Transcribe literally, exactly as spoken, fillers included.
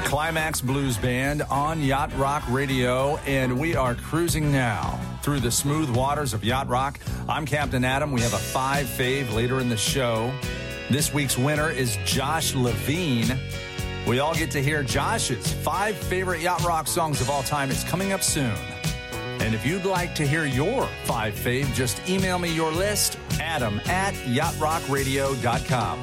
Climax Blues Band on Yacht Rock Radio, and we are cruising now through the smooth waters of Yacht Rock. I'm Captain Adam. We have a five fave later in the show. This week's winner is Josh Levine. We all get to hear Josh's five favorite Yacht Rock songs of all time. It's coming up soon. And if you'd like to hear your five fave, just email me your list, Adam at yacht rock radio dot com.